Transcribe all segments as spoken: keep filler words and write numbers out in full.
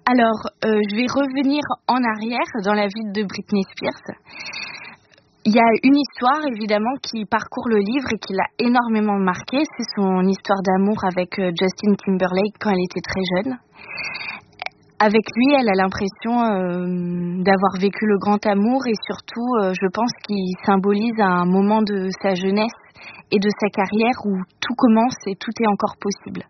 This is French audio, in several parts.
Alors, euh, je vais revenir en arrière dans la vie de Britney Spears. Il y a une histoire, évidemment, qui parcourt le livre et qui l'a énormément marquée. C'est son histoire d'amour avec euh, Justin Timberlake quand elle était très jeune. Avec lui, elle a l'impression euh, d'avoir vécu le grand amour et surtout, euh, je pense qu'il symbolise un moment de sa jeunesse et de sa carrière où tout commence et tout est encore possible.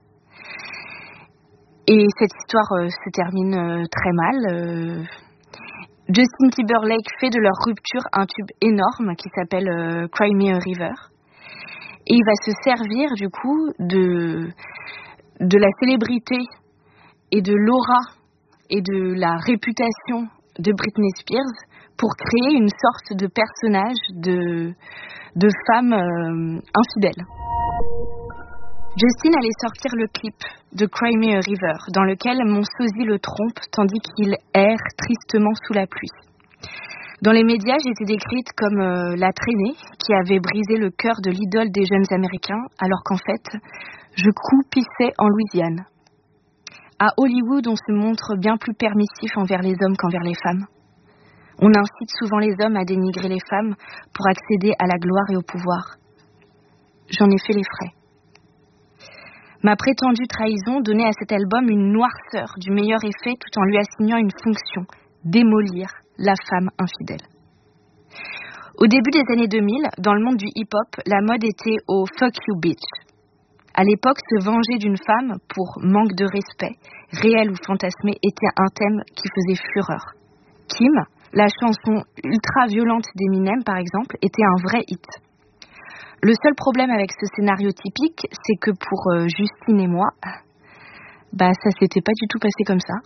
Et cette histoire euh, se termine euh, très mal. Euh, Justin Timberlake fait de leur rupture un tube énorme qui s'appelle euh, Cry Me a River. Et il va se servir du coup de, de la célébrité et de l'aura et de la réputation de Britney Spears pour créer une sorte de personnage de, de femme euh, infidèle. Justin allait sortir le clip de Cry Me a River, dans lequel mon sosie le trompe tandis qu'il erre tristement sous la pluie. Dans les médias, j'étais décrite comme euh, la traînée qui avait brisé le cœur de l'idole des jeunes Américains, alors qu'en fait, je croupissais en Louisiane. À Hollywood, on se montre bien plus permissif envers les hommes qu'envers les femmes. On incite souvent les hommes à dénigrer les femmes pour accéder à la gloire et au pouvoir. J'en ai fait les frais. Ma prétendue trahison donnait à cet album une noirceur du meilleur effet tout en lui assignant une fonction, démolir la femme infidèle. Au début des années deux mille, dans le monde du hip-hop, la mode était au « fuck you bitch ». À l'époque, se venger d'une femme pour manque de respect, réel ou fantasmé, était un thème qui faisait fureur. Kim, la chanson ultra-violente d'Eminem par exemple, était un vrai hit. Le seul problème avec ce scénario typique, c'est que pour euh, Justine et moi, bah ça s'était pas du tout passé comme ça.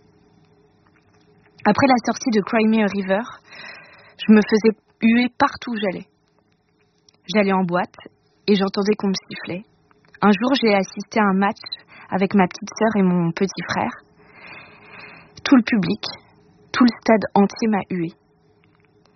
Après la sortie de Cry Me a River, je me faisais huer partout où j'allais. J'allais en boîte et j'entendais qu'on me sifflait. Un jour, j'ai assisté à un match avec ma petite sœur et mon petit frère. Tout le public, tout le stade entier m'a hué.